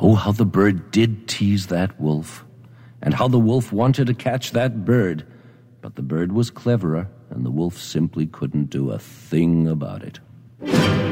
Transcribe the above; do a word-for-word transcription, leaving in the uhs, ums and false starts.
Oh, how the bird did tease that wolf, and how the wolf wanted to catch that bird, but the bird was cleverer, and the wolf simply couldn't do a thing about it.